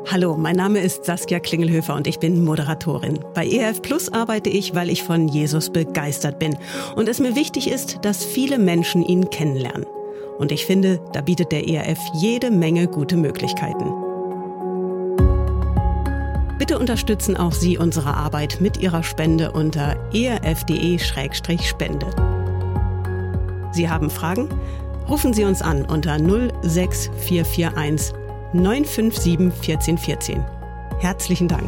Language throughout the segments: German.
Hallo, mein Name ist Saskia Klingelhöfer und ich bin Moderatorin. Bei ERF Plus arbeite ich, weil ich von Jesus begeistert bin und es mir wichtig ist, dass viele Menschen ihn kennenlernen. Und ich finde, da bietet der ERF jede Menge gute Möglichkeiten. Bitte unterstützen auch Sie unsere Arbeit mit Ihrer Spende unter erf.de/spende. Sie haben Fragen? Rufen Sie uns an unter 06441 957 1414. Herzlichen Dank.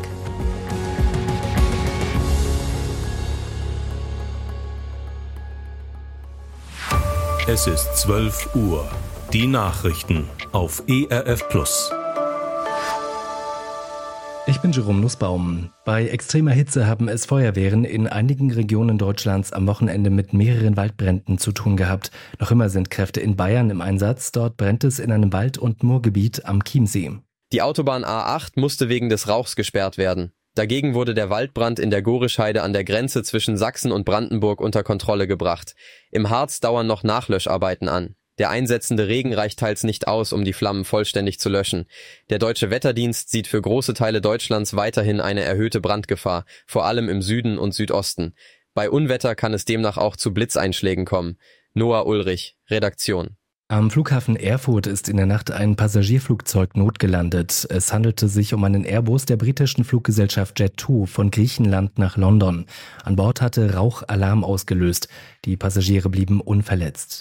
Es ist 12 Uhr. Die Nachrichten auf ERF Plus. Ich bin Jerome Nussbaum. Bei extremer Hitze haben es Feuerwehren in einigen Regionen Deutschlands am Wochenende mit mehreren Waldbränden zu tun gehabt. Noch immer sind Kräfte in Bayern im Einsatz. Dort brennt es in einem Wald- und Moorgebiet am Chiemsee. Die Autobahn A8 musste wegen des Rauchs gesperrt werden. Dagegen wurde der Waldbrand in der Gorischheide an der Grenze zwischen Sachsen und Brandenburg unter Kontrolle gebracht. Im Harz dauern noch Nachlöscharbeiten an. Der einsetzende Regen reicht teils nicht aus, um die Flammen vollständig zu löschen. Der Deutsche Wetterdienst sieht für große Teile Deutschlands weiterhin eine erhöhte Brandgefahr, vor allem im Süden und Südosten. Bei Unwetter kann es demnach auch zu Blitzeinschlägen kommen. Noah Ulrich, Redaktion. Am Flughafen Erfurt ist in der Nacht ein Passagierflugzeug notgelandet. Es handelte sich um einen Airbus der britischen Fluggesellschaft Jet2 von Griechenland nach London. An Bord hatte Rauch Alarm ausgelöst. Die Passagiere blieben unverletzt.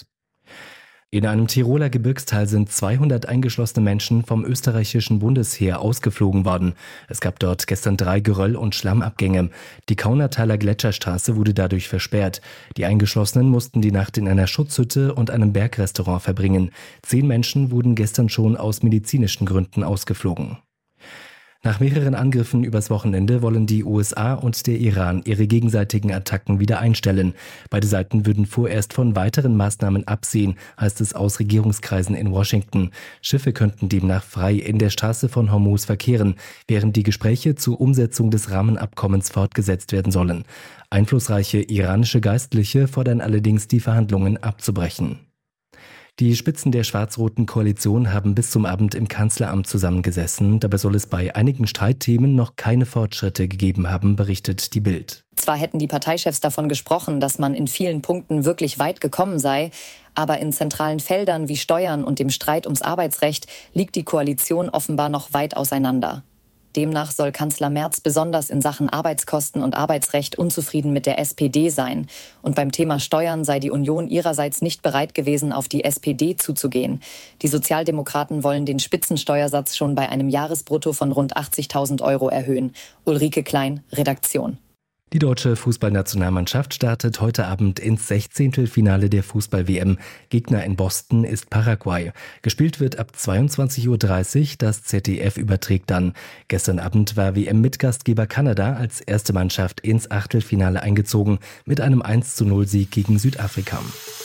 In einem Tiroler Gebirgstal sind 200 eingeschlossene Menschen vom österreichischen Bundesheer ausgeflogen worden. Es gab dort gestern 3 Geröll- und Schlammabgänge. Die Kaunertaler Gletscherstraße wurde dadurch versperrt. Die Eingeschlossenen mussten die Nacht in einer Schutzhütte und einem Bergrestaurant verbringen. 10 Menschen wurden gestern schon aus medizinischen Gründen ausgeflogen. Nach mehreren Angriffen übers Wochenende wollen die USA und der Iran ihre gegenseitigen Attacken wieder einstellen. Beide Seiten würden vorerst von weiteren Maßnahmen absehen, heißt es aus Regierungskreisen in Washington. Schiffe könnten demnach frei in der Straße von Hormuz verkehren, während die Gespräche zur Umsetzung des Rahmenabkommens fortgesetzt werden sollen. Einflussreiche iranische Geistliche fordern allerdings, die Verhandlungen abzubrechen. Die Spitzen der schwarz-roten Koalition haben bis zum Abend im Kanzleramt zusammengesessen. Dabei soll es bei einigen Streitthemen noch keine Fortschritte gegeben haben, berichtet die Bild. Zwar hätten die Parteichefs davon gesprochen, dass man in vielen Punkten wirklich weit gekommen sei, aber in zentralen Feldern wie Steuern und dem Streit ums Arbeitsrecht liegt die Koalition offenbar noch weit auseinander. Demnach soll Kanzler Merz besonders in Sachen Arbeitskosten und Arbeitsrecht unzufrieden mit der SPD sein. Und beim Thema Steuern sei die Union ihrerseits nicht bereit gewesen, auf die SPD zuzugehen. Die Sozialdemokraten wollen den Spitzensteuersatz schon bei einem Jahresbrutto von rund 80.000 € erhöhen. Ulrike Klein, Redaktion. Die deutsche Fußballnationalmannschaft startet heute Abend ins 16. Finale der Fußball-WM. Gegner in Boston ist Paraguay. Gespielt wird ab 22:30 Uhr, das ZDF überträgt dann. Gestern Abend war WM-Mitgastgeber Kanada als erste Mannschaft ins Achtelfinale eingezogen mit einem 1:0-Sieg gegen Südafrika.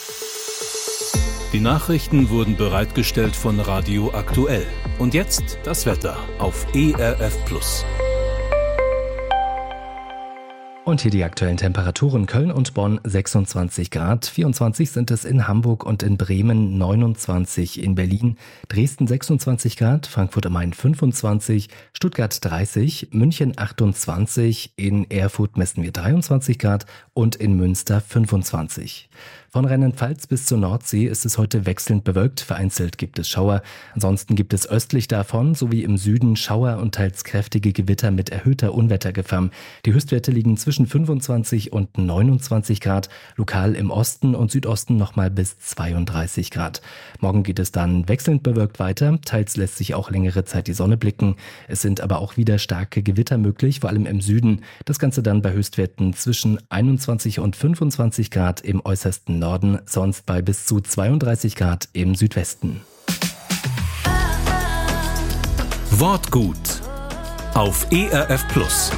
Die Nachrichten wurden bereitgestellt von Radio Aktuell. Und jetzt das Wetter auf ERF Plus. Und hier die aktuellen Temperaturen: Köln und Bonn 26 Grad, 24 sind es in Hamburg und in Bremen, 29 in Berlin, Dresden 26 Grad, Frankfurt am Main 25, Stuttgart 30, München 28, in Erfurt messen wir 23 Grad und in Münster 25. Von Rheinland-Pfalz bis zur Nordsee ist es heute wechselnd bewölkt, vereinzelt gibt es Schauer. Ansonsten gibt es östlich davon sowie im Süden Schauer und teils kräftige Gewitter mit erhöhter Unwettergefahr. Die Höchstwerte liegen zwischen 25 und 29 Grad, lokal im Osten und Südosten nochmal bis 32 Grad. Morgen geht es dann wechselnd bewölkt weiter, teils lässt sich auch längere Zeit die Sonne blicken. Es sind aber auch wieder starke Gewitter möglich, vor allem im Süden. Das Ganze dann bei Höchstwerten zwischen 21 und 25 Grad im äußersten Norden, sonst bei bis zu 32 Grad im Südwesten. Wortgut auf ERF Plus.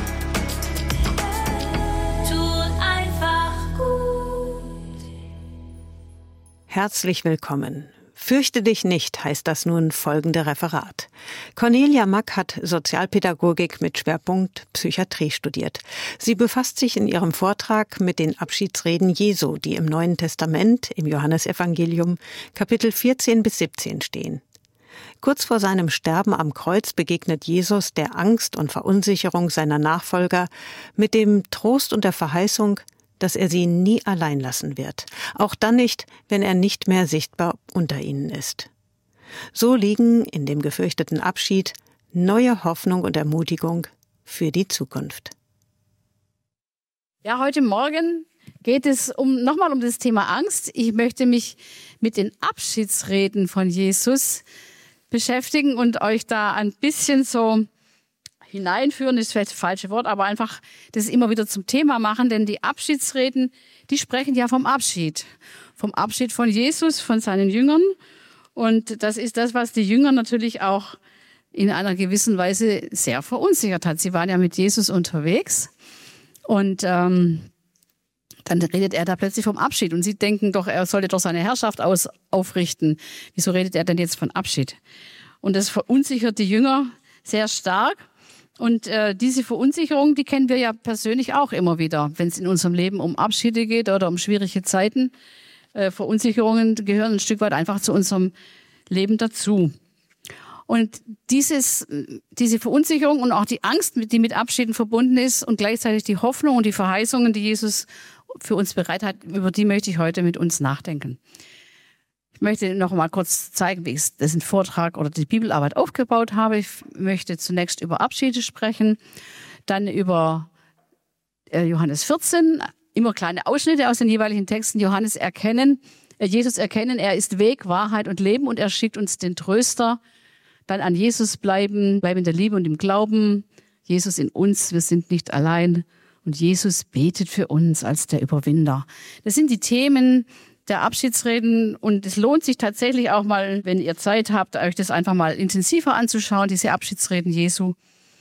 Herzlich willkommen. Fürchte dich nicht, heißt das nun folgende Referat. Cornelia Mack hat Sozialpädagogik mit Schwerpunkt Psychiatrie studiert. Sie befasst sich in ihrem Vortrag mit den Abschiedsreden Jesu, die im Neuen Testament, im Johannesevangelium, Kapitel 14 bis 17 stehen. Kurz vor seinem Sterben am Kreuz begegnet Jesus der Angst und Verunsicherung seiner Nachfolger mit dem Trost und der Verheißung, dass er sie nie allein lassen wird. Auch dann nicht, wenn er nicht mehr sichtbar unter ihnen ist. So liegen in dem gefürchteten Abschied neue Hoffnung und Ermutigung für die Zukunft. Ja, heute Morgen geht es nochmal um das Thema Angst. Ich möchte mich mit den Abschiedsreden von Jesus beschäftigen und euch da ein bisschen so hineinführen, ist vielleicht das falsche Wort, aber einfach das immer wieder zum Thema machen, denn die Abschiedsreden, die sprechen ja vom Abschied von Jesus, von seinen Jüngern, und das ist das, was die Jünger natürlich auch in einer gewissen Weise sehr verunsichert hat. Sie waren ja mit Jesus unterwegs und dann redet er da plötzlich vom Abschied und sie denken doch, er sollte doch seine Herrschaft aufrichten. Wieso redet er denn jetzt von Abschied? Und das verunsichert die Jünger sehr stark. Und diese Verunsicherung, die kennen wir ja persönlich auch immer wieder, wenn es in unserem Leben um Abschiede geht oder um schwierige Zeiten. Verunsicherungen gehören ein Stück weit einfach zu unserem Leben dazu. Und diese Verunsicherung und auch die Angst, die mit Abschieden verbunden ist, und gleichzeitig die Hoffnung und die Verheißungen, die Jesus für uns bereit hat, über die möchte ich heute mit uns nachdenken. Ich möchte noch mal kurz zeigen, wie ich diesen Vortrag oder die Bibelarbeit aufgebaut habe. Ich möchte zunächst über Abschiede sprechen, dann über Johannes 14, immer kleine Ausschnitte aus den jeweiligen Texten. Jesus erkennen, er ist Weg, Wahrheit und Leben, und er schickt uns den Tröster. Dann an Jesus bleiben in der Liebe und im Glauben. Jesus in uns, wir sind nicht allein. Und Jesus betet für uns als der Überwinder. Das sind die Themen der Abschiedsreden, und es lohnt sich tatsächlich auch mal, wenn ihr Zeit habt, euch das einfach mal intensiver anzuschauen, diese Abschiedsreden Jesu.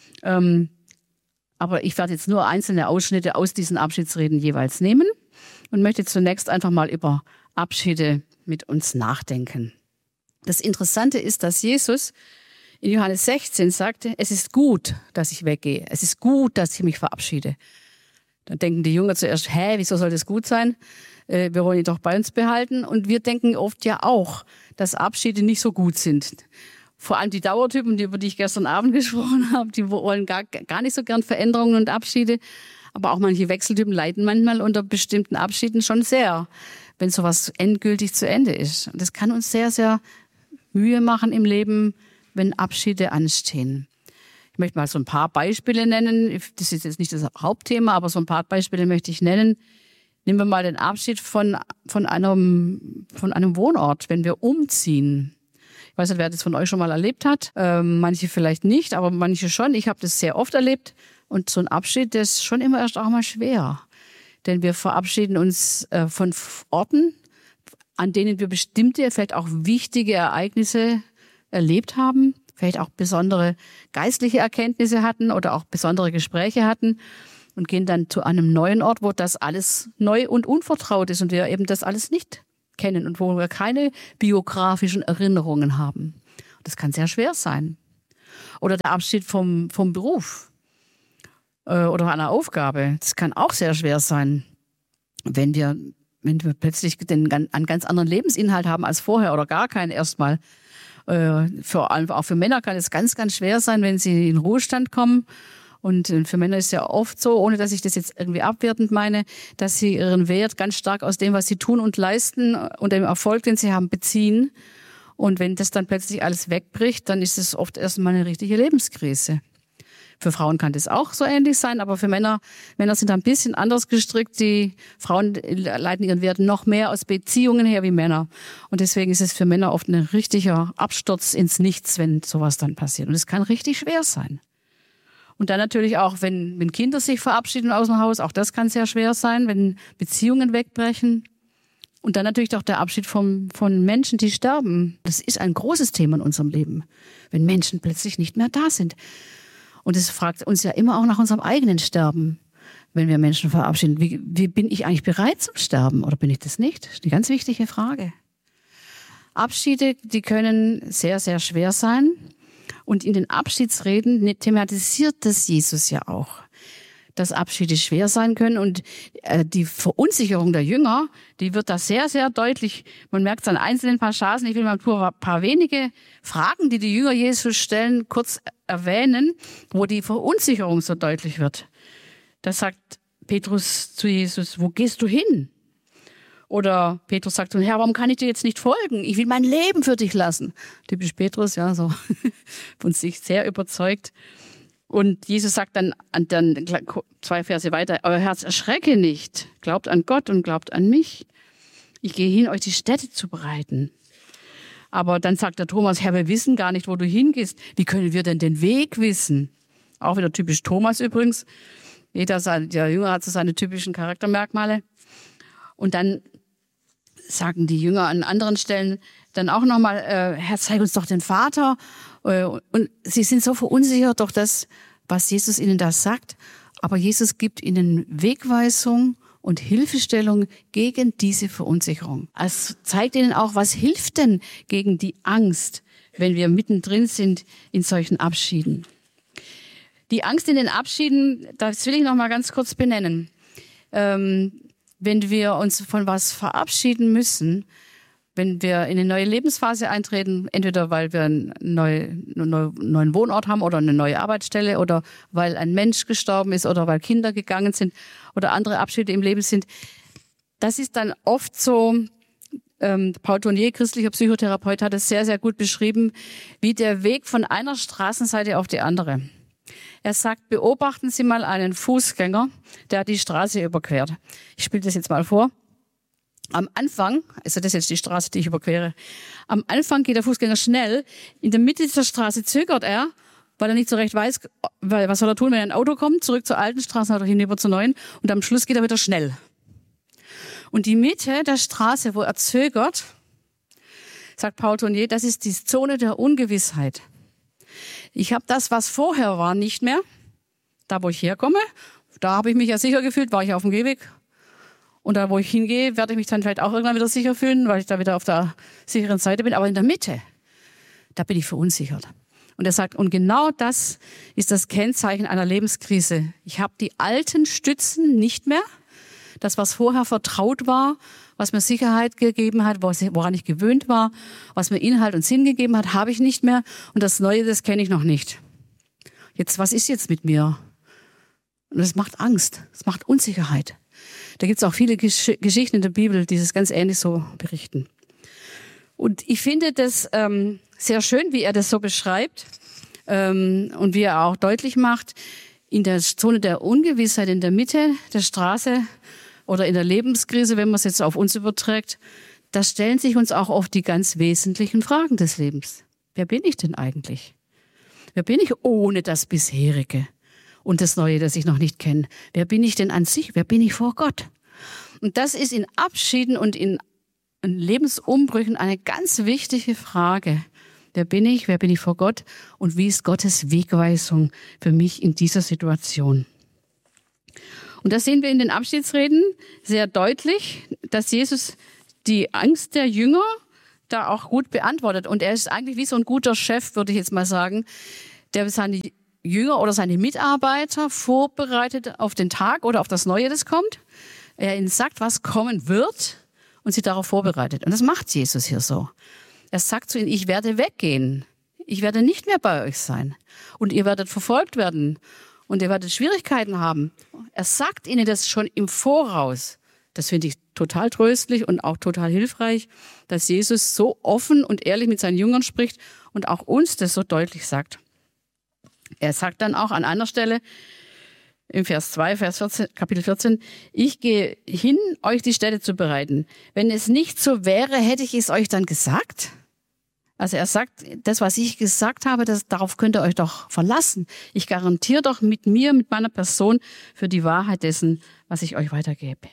Aber ich werde jetzt nur einzelne Ausschnitte aus diesen Abschiedsreden jeweils nehmen und möchte zunächst einfach mal über Abschiede mit uns nachdenken. Das Interessante ist, dass Jesus in Johannes 16 sagte, es ist gut, dass ich weggehe. Es ist gut, dass ich mich verabschiede. Dann denken die Jünger zuerst, wieso soll das gut sein? Wir wollen ihn doch bei uns behalten. Und wir denken oft ja auch, dass Abschiede nicht so gut sind. Vor allem die Dauertypen, über die ich gestern Abend gesprochen habe, die wollen gar nicht so gern Veränderungen und Abschiede. Aber auch manche Wechseltypen leiden manchmal unter bestimmten Abschieden schon sehr, wenn sowas endgültig zu Ende ist. Und das kann uns sehr, sehr Mühe machen im Leben, wenn Abschiede anstehen. Ich möchte mal so ein paar Beispiele nennen. Das ist jetzt nicht das Hauptthema, aber so ein paar Beispiele möchte ich nennen. Nehmen wir mal den Abschied von einem Wohnort, wenn wir umziehen. Ich weiß nicht, wer das von euch schon mal erlebt hat. Manche vielleicht nicht, aber manche schon. Ich habe das sehr oft erlebt. Und so ein Abschied, das ist schon immer erst auch mal schwer. Denn wir verabschieden uns von Orten, an denen wir bestimmte, vielleicht auch wichtige Ereignisse erlebt haben, vielleicht auch besondere geistliche Erkenntnisse hatten oder auch besondere Gespräche hatten, und gehen dann zu einem neuen Ort, wo das alles neu und unvertraut ist und wir eben das alles nicht kennen und wo wir keine biografischen Erinnerungen haben. Das kann sehr schwer sein. Oder der Abschied vom Beruf oder einer Aufgabe. Das kann auch sehr schwer sein, wenn wir plötzlich einen ganz anderen Lebensinhalt haben als vorher oder gar keinen erstmal. Vor allem auch für Männer kann es ganz, ganz schwer sein, wenn sie in den Ruhestand kommen. Und für Männer ist es ja oft so, ohne dass ich das jetzt irgendwie abwertend meine, dass sie ihren Wert ganz stark aus dem, was sie tun und leisten und dem Erfolg, den sie haben, beziehen. Und wenn das dann plötzlich alles wegbricht, dann ist es oft erstmal eine richtige Lebenskrise. Für Frauen kann das auch so ähnlich sein, aber für Männer sind ein bisschen anders gestrickt. Die Frauen leiten ihren Wert noch mehr aus Beziehungen her wie Männer. Und deswegen ist es für Männer oft ein richtiger Absturz ins Nichts, wenn sowas dann passiert. Und es kann richtig schwer sein. Und dann natürlich auch, wenn Kinder sich verabschieden aus dem Haus, auch das kann sehr schwer sein, wenn Beziehungen wegbrechen. Und dann natürlich auch der Abschied von Menschen, die sterben. Das ist ein großes Thema in unserem Leben, wenn Menschen plötzlich nicht mehr da sind. Und es fragt uns ja immer auch nach unserem eigenen Sterben, wenn wir Menschen verabschieden. Wie bin ich eigentlich bereit zum Sterben oder bin ich das nicht? Das ist eine ganz wichtige Frage. Abschiede, die können sehr, sehr schwer sein. Und in den Abschiedsreden thematisiert das Jesus ja auch. dass Abschiede schwer sein können. Und die Verunsicherung der Jünger, die wird da sehr, sehr deutlich. Man merkt es an einzelnen Passagen. Ich will mal nur ein paar wenige Fragen, die die Jünger Jesus stellen, kurz erwähnen, wo die Verunsicherung so deutlich wird. Da sagt Petrus zu Jesus, wo gehst du hin? Oder Petrus sagt, Herr, warum kann ich dir jetzt nicht folgen? Ich will mein Leben für dich lassen. Typisch Petrus, ja, so von sich sehr überzeugt. Und Jesus sagt dann 2 Verse weiter, euer Herz erschrecke nicht, glaubt an Gott und glaubt an mich. Ich gehe hin, euch die Stätte zu bereiten. Aber dann sagt der Thomas, Herr, wir wissen gar nicht, wo du hingehst. Wie können wir denn den Weg wissen? Auch wieder typisch Thomas übrigens. Der Jünger hat so seine typischen Charaktermerkmale. Und dann sagen die Jünger an anderen Stellen dann auch nochmal, Herr, zeig uns doch den Vater. Und sie sind so verunsichert durch das, was Jesus ihnen da sagt. Aber Jesus gibt ihnen Wegweisung und Hilfestellung gegen diese Verunsicherung. Es zeigt ihnen auch, was hilft denn gegen die Angst, wenn wir mittendrin sind in solchen Abschieden. Die Angst in den Abschieden, das will ich noch mal ganz kurz benennen. Wenn wir uns von was verabschieden müssen, wenn wir in eine neue Lebensphase eintreten, entweder weil wir einen neuen Wohnort haben oder eine neue Arbeitsstelle oder weil ein Mensch gestorben ist oder weil Kinder gegangen sind oder andere Abschiede im Leben sind, das ist dann oft so, Paul Tournier, christlicher Psychotherapeut, hat es sehr, sehr gut beschrieben, wie der Weg von einer Straßenseite auf die andere. Er sagt, beobachten Sie mal einen Fußgänger, der die Straße überquert. Ich spiele das jetzt mal vor. Am Anfang, also das ist jetzt die Straße, die ich überquere, am Anfang geht der Fußgänger schnell. In der Mitte dieser Straße zögert er, weil er nicht so recht weiß, was soll er tun, wenn ein Auto kommt, zurück zur alten Straße oder hinüber zur neuen. Und am Schluss geht er wieder schnell. Und die Mitte der Straße, wo er zögert, sagt Paul Tournier, das ist die Zone der Ungewissheit. Ich habe das, was vorher war, nicht mehr. Da, wo ich herkomme, da habe ich mich ja sicher gefühlt, war ich auf dem Gehweg. Und da, wo ich hingehe, werde ich mich dann vielleicht auch irgendwann wieder sicher fühlen, weil ich da wieder auf der sicheren Seite bin. Aber in der Mitte, da bin ich verunsichert. Und er sagt, und genau das ist das Kennzeichen einer Lebenskrise. Ich habe die alten Stützen nicht mehr. Das, was vorher vertraut war, was mir Sicherheit gegeben hat, woran ich gewöhnt war, was mir Inhalt und Sinn gegeben hat, habe ich nicht mehr. Und das Neue, das kenne ich noch nicht. Jetzt, was ist jetzt mit mir? Und das macht Angst, das macht Unsicherheit. Da gibt es auch viele Geschichten in der Bibel, die das ganz ähnlich so berichten. Und ich finde das sehr schön, wie er das so beschreibt und wie er auch deutlich macht, in der Zone der Ungewissheit, in der Mitte der Straße oder in der Lebenskrise, wenn man es jetzt auf uns überträgt, da stellen sich uns auch oft die ganz wesentlichen Fragen des Lebens. Wer bin ich denn eigentlich? Wer bin ich ohne das Bisherige und das Neue, das ich noch nicht kenne? Wer bin ich denn an sich? Wer bin ich vor Gott? Und das ist in Abschieden und in Lebensumbrüchen eine ganz wichtige Frage. Wer bin ich vor Gott und wie ist Gottes Wegweisung für mich in dieser Situation? Und das sehen wir in den Abschiedsreden sehr deutlich, dass Jesus die Angst der Jünger da auch gut beantwortet. Und er ist eigentlich wie so ein guter Chef, würde ich jetzt mal sagen, der seine Jünger oder seine Mitarbeiter vorbereitet auf den Tag oder auf das Neue, das kommt. Er ihnen sagt, was kommen wird und sie darauf vorbereitet. Und das macht Jesus hier so. Er sagt zu ihnen, ich werde weggehen. Ich werde nicht mehr bei euch sein. Und ihr werdet verfolgt werden. Und ihr werdet Schwierigkeiten haben. Er sagt ihnen das schon im Voraus. Das finde ich total tröstlich und auch total hilfreich, dass Jesus so offen und ehrlich mit seinen Jüngern spricht und auch uns das so deutlich sagt. Er sagt dann auch an einer Stelle, im Vers 2, Kapitel 14, ich gehe hin, euch die Stätte zu bereiten. Wenn es nicht so wäre, hätte ich es euch dann gesagt? Also er sagt, das, was ich gesagt habe, darauf könnt ihr euch doch verlassen. Ich garantiere doch mit mir, mit meiner Person für die Wahrheit dessen, was ich euch weitergebe.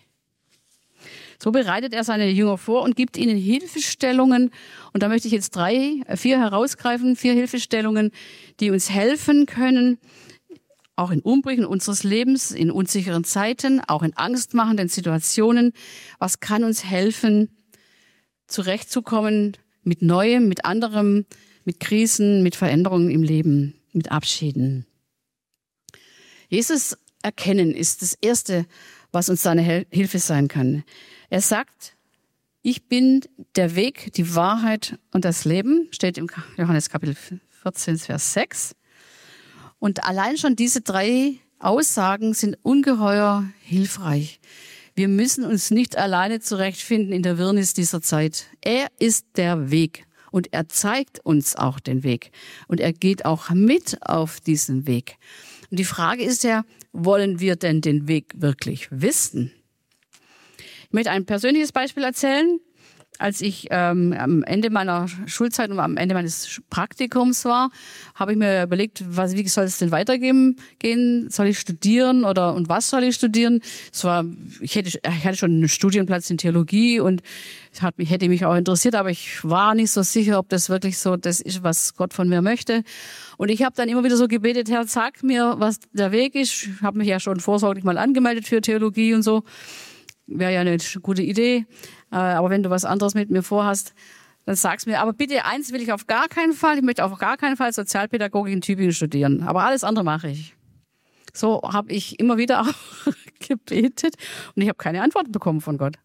So bereitet er seine Jünger vor und gibt ihnen Hilfestellungen. Und da möchte ich jetzt 4 herausgreifen, 4 Hilfestellungen, die uns helfen können, auch in Umbrüchen unseres Lebens, in unsicheren Zeiten, auch in angstmachenden Situationen. Was kann uns helfen, zurechtzukommen mit Neuem, mit anderem, mit Krisen, mit Veränderungen im Leben, mit Abschieden? Jesus erkennen ist das Erste, was uns seine Hilfe sein kann. Er sagt, ich bin der Weg, die Wahrheit und das Leben, steht im Johannes Kapitel 14, Vers 6. Und allein schon diese 3 Aussagen sind ungeheuer hilfreich. Wir müssen uns nicht alleine zurechtfinden in der Wirrnis dieser Zeit. Er ist der Weg und er zeigt uns auch den Weg. Und er geht auch mit auf diesen Weg. Und die Frage ist ja, wollen wir denn den Weg wirklich wissen? Ich möchte ein persönliches Beispiel erzählen. Als ich am Ende meiner Schulzeit und am Ende meines Praktikums war, habe ich mir überlegt, wie soll es denn weitergehen? Soll ich studieren und was soll ich studieren? Ich hatte schon einen Studienplatz in Theologie und hätte mich auch interessiert, aber ich war nicht so sicher, ob das wirklich so das ist, was Gott von mir möchte. Und ich habe dann immer wieder so gebetet, Herr, sag mir, was der Weg ist. Ich habe mich ja schon vorsorglich mal angemeldet für Theologie und so. Wäre ja eine gute Idee. Aber wenn du was anderes mit mir vorhast, dann sag's mir. Aber bitte, eins will ich auf gar keinen Fall. Ich möchte auf gar keinen Fall Sozialpädagogik in Tübingen studieren. Aber alles andere mache ich. So habe ich immer wieder auch gebetet und ich habe keine Antwort bekommen von Gott.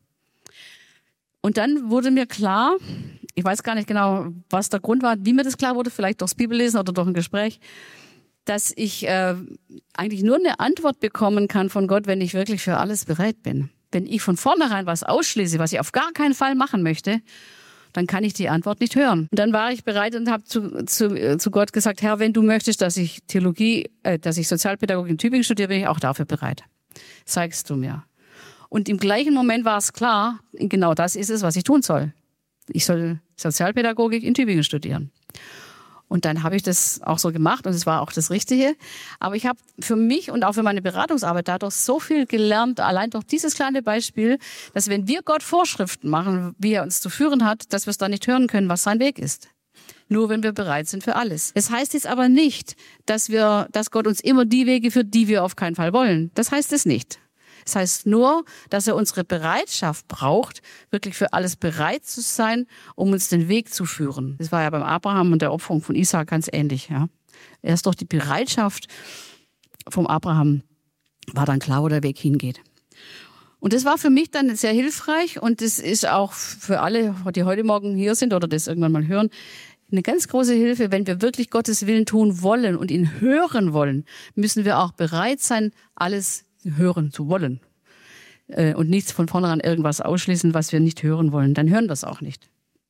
Und dann wurde mir klar, ich weiß gar nicht genau, was der Grund war, wie mir das klar wurde, vielleicht durchs Bibellesen oder durch ein Gespräch, dass ich eigentlich nur eine Antwort bekommen kann von Gott, wenn ich wirklich für alles bereit bin. Wenn ich von vornherein was ausschließe, was ich auf gar keinen Fall machen möchte, dann kann ich die Antwort nicht hören. Und dann war ich bereit und habe zu Gott gesagt, Herr, wenn du möchtest, dass ich Sozialpädagogik in Tübingen studiere, bin ich auch dafür bereit. Zeigst du mir. Und im gleichen Moment war es klar, genau das ist es, was ich tun soll. Ich soll Sozialpädagogik in Tübingen studieren. Und dann habe ich das auch so gemacht und es war auch das Richtige. Aber ich habe für mich und auch für meine Beratungsarbeit dadurch so viel gelernt, allein durch dieses kleine Beispiel, dass wenn wir Gott Vorschriften machen, wie er uns zu führen hat, dass wir es dann nicht hören können, was sein Weg ist. Nur wenn wir bereit sind für alles. Das heißt jetzt aber nicht, dass Gott uns immer die Wege führt, die wir auf keinen Fall wollen. Das heißt es nicht. Das heißt nur, dass er unsere Bereitschaft braucht, wirklich für alles bereit zu sein, um uns den Weg zu führen. Das war ja beim Abraham und der Opferung von Isaak ganz ähnlich. Ja. Erst durch die Bereitschaft vom Abraham war dann klar, wo der Weg hingeht. Und das war für mich dann sehr hilfreich und das ist auch für alle, die heute Morgen hier sind oder das irgendwann mal hören, eine ganz große Hilfe. Wenn wir wirklich Gottes Willen tun wollen und ihn hören wollen, müssen wir auch bereit sein, alles hören zu wollen und nicht von vornherein irgendwas ausschließen, was wir nicht hören wollen. Dann hören wir es auch nicht.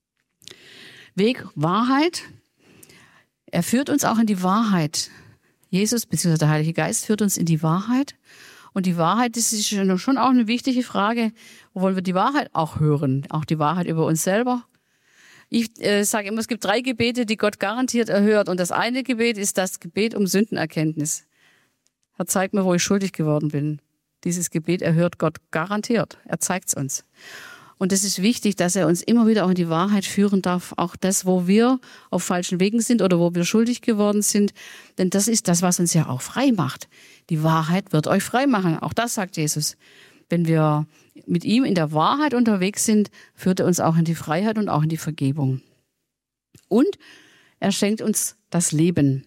Weg, Wahrheit. Er führt uns auch in die Wahrheit. Jesus bzw. der Heilige Geist führt uns in die Wahrheit. Und die Wahrheit, das ist schon auch eine wichtige Frage. Wo wollen wir die Wahrheit auch hören? Auch die Wahrheit über uns selber. Ich sage immer, es gibt 3 Gebete, die Gott garantiert erhört. Und das eine Gebet ist das Gebet um Sündenerkenntnis. Herr, zeig mir, wo ich schuldig geworden bin. Dieses Gebet erhört Gott garantiert. Er zeigt es uns. Und es ist wichtig, dass er uns immer wieder auch in die Wahrheit führen darf. Auch das, wo wir auf falschen Wegen sind oder wo wir schuldig geworden sind. Denn das ist das, was uns ja auch frei macht. Die Wahrheit wird euch frei machen. Auch das sagt Jesus. Wenn wir mit ihm in der Wahrheit unterwegs sind, führt er uns auch in die Freiheit und auch in die Vergebung. Und er schenkt uns das Leben.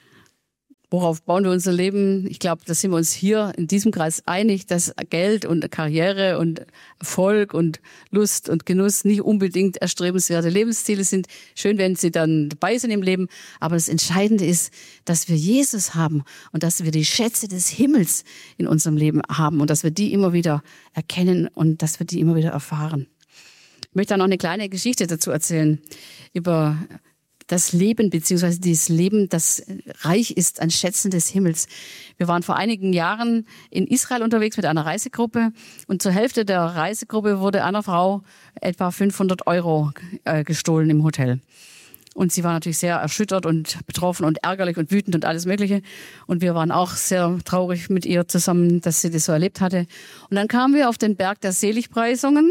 Worauf bauen wir unser Leben? Ich glaube, da sind wir uns hier in diesem Kreis einig, dass Geld und Karriere und Erfolg und Lust und Genuss nicht unbedingt erstrebenswerte Lebensziele sind. Schön, wenn sie dann dabei sind im Leben. Aber das Entscheidende ist, dass wir Jesus haben und dass wir die Schätze des Himmels in unserem Leben haben und dass wir die immer wieder erkennen und dass wir die immer wieder erfahren. Ich möchte da noch eine kleine Geschichte dazu erzählen über das Leben, beziehungsweise dieses Leben, das reich ist an Schätzen des Himmels. Wir waren vor einigen Jahren in Israel unterwegs mit einer Reisegruppe und zur Hälfte der Reisegruppe wurde einer Frau etwa 500 € gestohlen im Hotel. Und sie war natürlich sehr erschüttert und betroffen und ärgerlich und wütend und alles Mögliche. Und wir waren auch sehr traurig mit ihr zusammen, dass sie das so erlebt hatte. Und dann kamen wir auf den Berg der Seligpreisungen.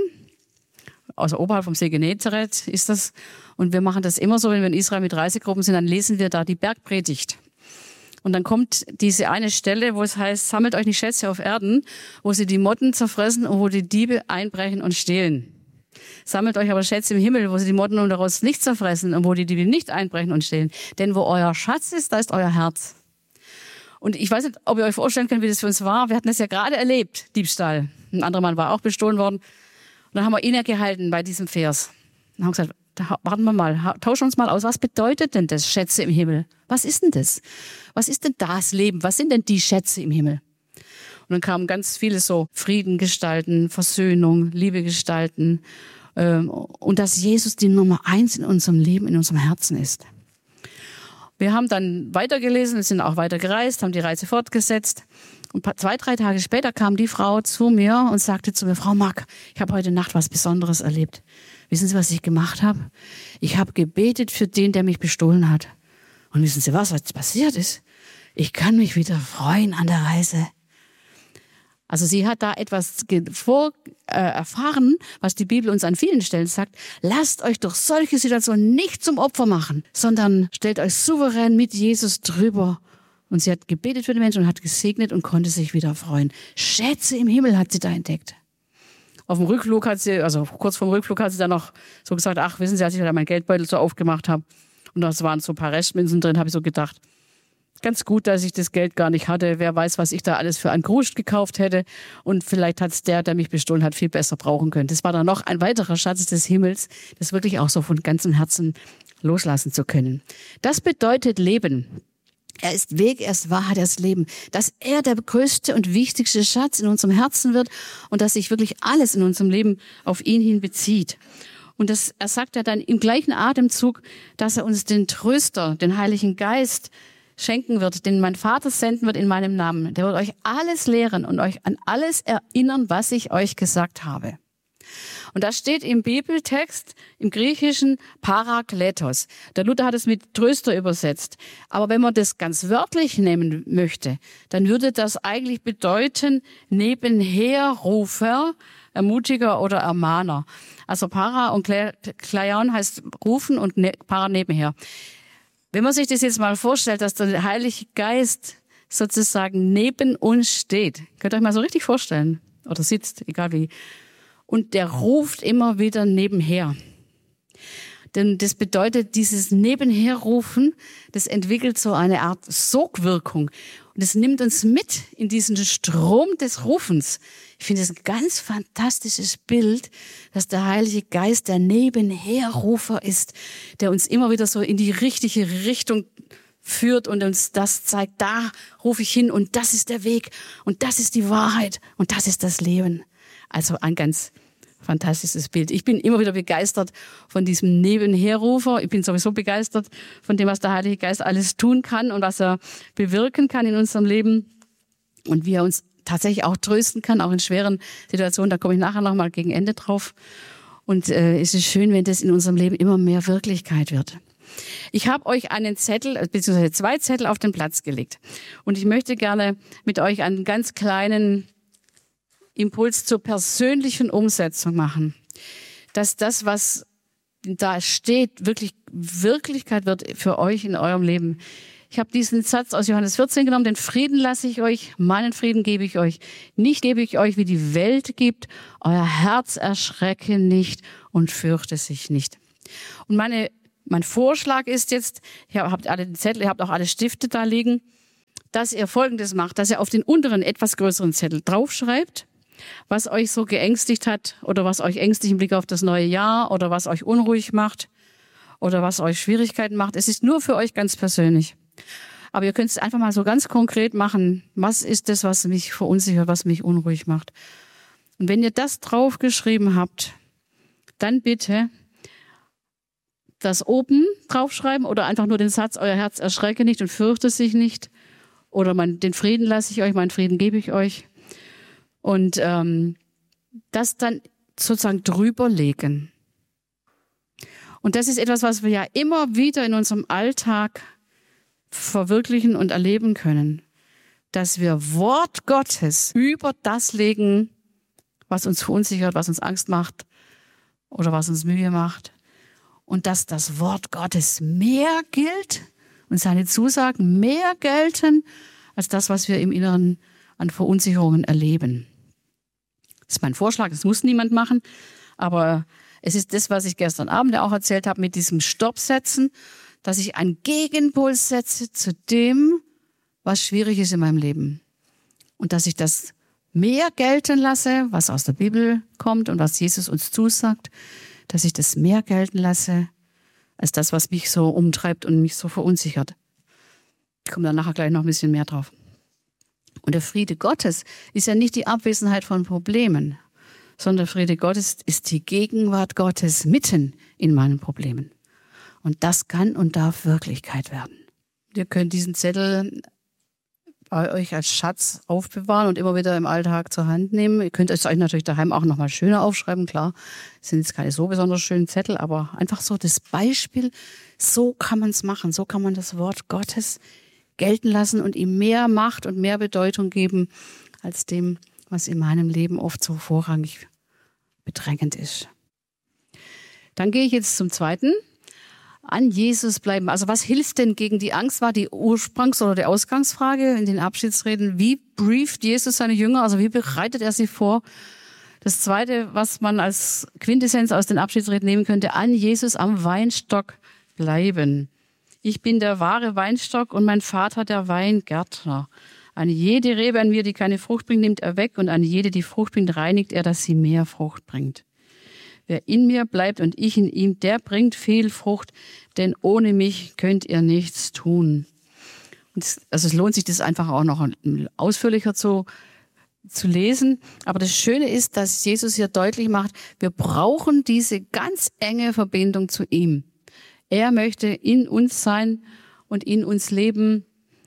Also oberhalb vom See Genezareth ist das. Und wir machen das immer so, wenn wir in Israel mit Reisegruppen sind, dann lesen wir da die Bergpredigt. Und dann kommt diese eine Stelle, wo es heißt, sammelt euch nicht Schätze auf Erden, wo sie die Motten zerfressen und wo die Diebe einbrechen und stehlen. Sammelt euch aber Schätze im Himmel, wo sie die Motten und daraus nicht zerfressen und wo die Diebe nicht einbrechen und stehlen. Denn wo euer Schatz ist, da ist euer Herz. Und ich weiß nicht, ob ihr euch vorstellen könnt, wie das für uns war. Wir hatten das ja gerade erlebt, Diebstahl. Ein anderer Mann war auch bestohlen worden. Und dann haben wir innegehalten bei diesem Vers. Und haben gesagt, warten wir mal, tauschen uns mal aus. Was bedeutet denn das, Schätze im Himmel? Was ist denn das? Was ist denn das Leben? Was sind denn die Schätze im Himmel? Und dann kamen ganz viele so Frieden gestalten, Versöhnung, Liebe gestalten. Und dass Jesus die Nummer 1 in unserem Leben, in unserem Herzen ist. Wir haben dann weitergelesen, wir sind auch weiter gereist, haben die Reise fortgesetzt. Und 2-3 Tage später kam die Frau zu mir und sagte zu mir, Frau Mack, ich habe heute Nacht was Besonderes erlebt. Wissen Sie, was ich gemacht habe? Ich habe gebetet für den, der mich bestohlen hat. Und wissen Sie was jetzt passiert ist? Ich kann mich wieder freuen an der Reise. Also sie hat da etwas erfahren, was die Bibel uns an vielen Stellen sagt. Lasst euch durch solche Situationen nicht zum Opfer machen, sondern stellt euch souverän mit Jesus drüber. Und sie hat gebetet für den Menschen und hat gesegnet und konnte sich wieder freuen. Schätze im Himmel hat sie da entdeckt. Auf dem Rückflug hat sie, also kurz vorm Rückflug hat sie dann noch so gesagt, ach, wissen Sie, als ich da meinen Geldbeutel so aufgemacht habe und da waren so ein paar Restmünzen drin, habe ich so gedacht, ganz gut, dass ich das Geld gar nicht hatte. Wer weiß, was ich da alles für ein Kruscht gekauft hätte. Und vielleicht hat es der mich bestohlen hat, viel besser brauchen können. Das war dann noch ein weiterer Schatz des Himmels, das wirklich auch so von ganzem Herzen loslassen zu können. Das bedeutet Leben. Er ist Weg, er ist Wahrheit, er ist Leben. Dass er der größte und wichtigste Schatz in unserem Herzen wird und dass sich wirklich alles in unserem Leben auf ihn hin bezieht. Und er sagt ja dann im gleichen Atemzug, dass er uns den Tröster, den Heiligen Geist schenken wird, den mein Vater senden wird in meinem Namen. Der wird euch alles lehren und euch an alles erinnern, was ich euch gesagt habe. Und da steht im Bibeltext, im Griechischen, Parakletos. Der Luther hat es mit Tröster übersetzt. Aber wenn man das ganz wörtlich nehmen möchte, dann würde das eigentlich bedeuten, Nebenherrufer, Ermutiger oder Ermahner. Also Para und Kleion heißt rufen und Para nebenher. Wenn man sich das jetzt mal vorstellt, dass der Heilige Geist sozusagen neben uns steht, könnt ihr euch mal so richtig vorstellen, oder sitzt, egal wie, und der ruft immer wieder nebenher. Denn das bedeutet, dieses Nebenherrufen, das entwickelt so eine Art Sogwirkung. Und es nimmt uns mit in diesen Strom des Rufens. Ich finde es ein ganz fantastisches Bild, dass der Heilige Geist der Nebenherrufer ist, der uns immer wieder so in die richtige Richtung führt und uns das zeigt, da rufe ich hin und das ist der Weg und das ist die Wahrheit und das ist das Leben. Also ein ganz fantastisches Bild. Ich bin immer wieder begeistert von diesem Nebenherrufer. Ich bin sowieso begeistert von dem, was der Heilige Geist alles tun kann und was er bewirken kann in unserem Leben und wie er uns tatsächlich auch trösten kann, auch in schweren Situationen. Da komme ich nachher nochmal gegen Ende drauf. Und es ist schön, wenn das in unserem Leben immer mehr Wirklichkeit wird. Ich habe euch einen Zettel, beziehungsweise 2 Zettel auf den Platz gelegt. Und ich möchte gerne mit euch einen ganz kleinen Impuls zur persönlichen Umsetzung machen. Dass das, was da steht, wirklich Wirklichkeit wird für euch in eurem Leben. Ich habe diesen Satz aus Johannes 14 genommen, den Frieden lasse ich euch, meinen Frieden gebe ich euch. Nicht gebe ich euch, wie die Welt gibt. Euer Herz erschrecke nicht und fürchte sich nicht. Und mein Vorschlag ist jetzt, ihr habt alle den Zettel, ihr habt auch alle Stifte da liegen, dass ihr Folgendes macht, dass ihr auf den unteren, etwas größeren Zettel draufschreibt, was euch so geängstigt hat oder was euch ängstigt im Blick auf das neue Jahr oder was euch unruhig macht oder was euch Schwierigkeiten macht. Es ist nur für euch ganz persönlich. Aber ihr könnt es einfach mal so ganz konkret machen. Was ist das, was mich verunsichert, was mich unruhig macht? Und wenn ihr das draufgeschrieben habt, dann bitte das oben draufschreiben oder einfach nur den Satz, euer Herz erschrecke nicht und fürchte sich nicht. Oder den Frieden lasse ich euch, meinen Frieden gebe ich euch. Und das dann sozusagen drüber legen. Und das ist etwas, was wir ja immer wieder in unserem Alltag verwirklichen und erleben können. Dass wir Wort Gottes über das legen, was uns verunsichert, was uns Angst macht oder was uns Mühe macht. Und dass das Wort Gottes mehr gilt und seine Zusagen mehr gelten, als das, was wir im Inneren an Verunsicherungen erleben. Das ist mein Vorschlag, das muss niemand machen, aber es ist das, was ich gestern Abend ja auch erzählt habe, mit diesem Stopp setzen, dass ich einen Gegenpol setze zu dem, was schwierig ist in meinem Leben. Und dass ich das mehr gelten lasse, was aus der Bibel kommt und was Jesus uns zusagt, dass ich das mehr gelten lasse, als das, was mich so umtreibt und mich so verunsichert. Ich komme da nachher gleich noch ein bisschen mehr drauf. Und der Friede Gottes ist ja nicht die Abwesenheit von Problemen, sondern der Friede Gottes ist die Gegenwart Gottes mitten in meinen Problemen. Und das kann und darf Wirklichkeit werden. Ihr könnt diesen Zettel bei euch als Schatz aufbewahren und immer wieder im Alltag zur Hand nehmen. Ihr könnt es euch natürlich daheim auch nochmal schöner aufschreiben, klar. Das sind jetzt keine so besonders schönen Zettel, aber einfach so das Beispiel, so kann man es machen, so kann man das Wort Gottes gelten lassen und ihm mehr Macht und mehr Bedeutung geben, als dem, was in meinem Leben oft so vorrangig bedrängend ist. Dann gehe ich jetzt zum zweiten. An Jesus bleiben. Also was hilft denn gegen die Angst, war die Ursprungs- oder die Ausgangsfrage in den Abschiedsreden. Wie brieft Jesus seine Jünger? Also wie bereitet er sie vor? Das Zweite, was man als Quintessenz aus den Abschiedsreden nehmen könnte, an Jesus am Weinstock bleiben. Ich bin der wahre Weinstock und mein Vater der Weingärtner. An jede Rebe an mir, die keine Frucht bringt, nimmt er weg und an jede, die Frucht bringt, reinigt er, dass sie mehr Frucht bringt. Wer in mir bleibt und ich in ihm, der bringt viel Frucht, denn ohne mich könnt ihr nichts tun. Also es lohnt sich, das einfach auch noch ausführlicher zu lesen. Aber das Schöne ist, dass Jesus hier deutlich macht, wir brauchen diese ganz enge Verbindung zu ihm. Er möchte in uns sein und in uns leben.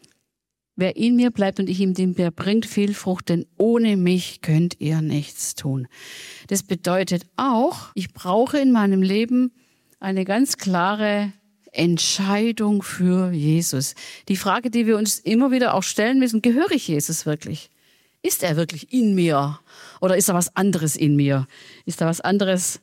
Wer in mir bleibt und ich in ihm, der bringt viel Frucht, denn ohne mich könnt ihr nichts tun. Das bedeutet auch, ich brauche in meinem Leben eine ganz klare Entscheidung für Jesus. Die Frage, die wir uns immer wieder auch stellen müssen, gehöre ich Jesus wirklich? Ist er wirklich in mir? Oder ist da was anderes in mir? Ist da was anderes,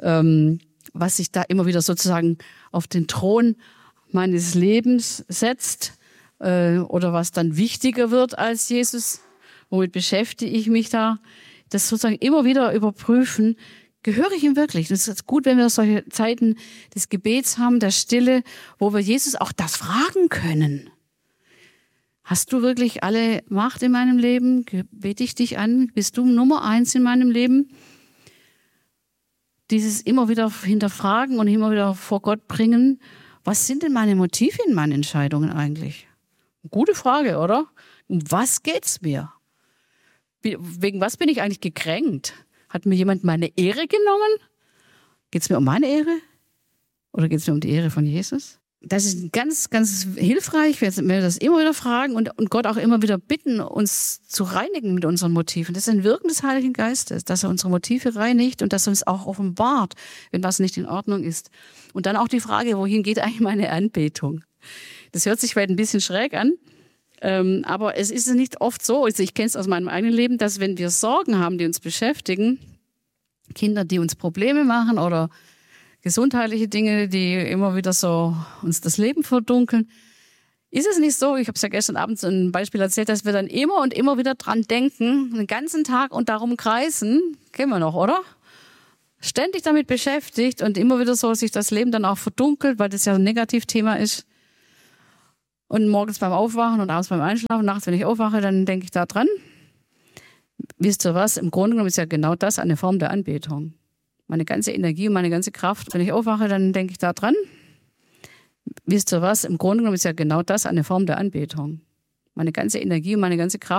was sich da immer wieder sozusagen auf den Thron meines Lebens setzt? Oder was dann wichtiger wird als Jesus, womit beschäftige ich mich da? Das sozusagen immer wieder überprüfen, gehöre ich ihm wirklich? Das ist gut, wenn wir solche Zeiten des Gebets haben, der Stille, wo wir Jesus auch das fragen können. Hast du wirklich alle Macht in meinem Leben? Bete ich dich an? Bist du Nummer 1 in meinem Leben? Dieses immer wieder hinterfragen und immer wieder vor Gott bringen. Was sind denn meine Motive in meinen Entscheidungen eigentlich? Gute Frage, oder? Um was geht's mir? Wegen was bin ich eigentlich gekränkt? Hat mir jemand meine Ehre genommen? Geht's mir um meine Ehre? Oder geht's mir um die Ehre von Jesus? Das ist ganz, ganz hilfreich, wenn wir das immer wieder fragen und Gott auch immer wieder bitten, uns zu reinigen mit unseren Motiven. Das ist ein Wirken des Heiligen Geistes, dass er unsere Motive reinigt und dass er uns auch offenbart, wenn was nicht in Ordnung ist. Und dann auch die Frage, wohin geht eigentlich meine Anbetung? Das hört sich vielleicht ein bisschen schräg an, aber es ist nicht oft so, also ich kenne es aus meinem eigenen Leben, dass wenn wir Sorgen haben, die uns beschäftigen, Kinder, die uns Probleme machen oder gesundheitliche Dinge, die immer wieder so uns das Leben verdunkeln, ist es nicht so, ich habe es ja gestern Abend so ein Beispiel erzählt, dass wir dann immer und immer wieder dran denken, den ganzen Tag und darum kreisen, kennen wir noch, oder? Ständig damit beschäftigt und immer wieder so sich das Leben dann auch verdunkelt, weil das ja ein Negativthema ist. Und morgens beim Aufwachen und abends beim Einschlafen, nachts, wenn ich aufwache, dann denke ich da dran. Wisst ihr was? Im Grunde genommen ist ja genau das eine Form der Anbetung. Meine ganze Energie und meine ganze Kraft. Wenn ich aufwache, dann denke ich da dran. Wisst ihr was? Im Grunde genommen ist ja genau das eine Form der Anbetung. Meine ganze Energie und meine ganze Kraft.